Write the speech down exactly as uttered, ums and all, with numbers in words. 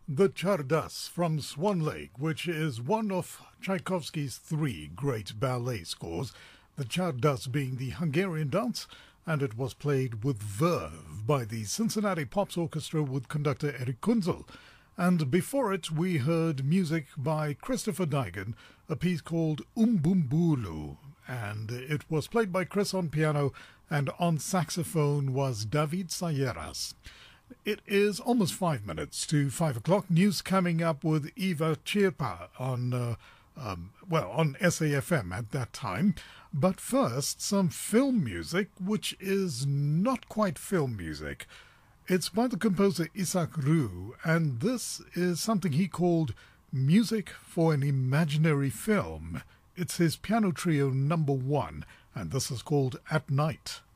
The Czardas from Swan Lake, which is one of Tchaikovsky's three great ballet scores, the Czardas being the Hungarian dance, and it was played with verve by the Cincinnati Pops Orchestra with conductor Eric Kunzel. And before it, we heard music by Christopher Daigen, a piece called Umbumbulu, and it was played by Chris on piano, and on saxophone was David Sayeras. It is almost five minutes to five o'clock. News coming up with Eva Chirpa on, uh, um, well, on S A F M at that time. But first, some film music, which is not quite film music. It's by the composer Isaac Rue, and this is something he called Music for an Imaginary Film. It's his piano trio number one, and this is called At Night.